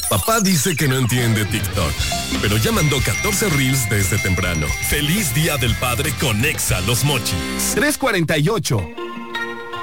Papá dice que no entiende TikTok, pero ya mandó 14 reels desde temprano. ¡Feliz Día del Padre con Exa Los Mochis! 348.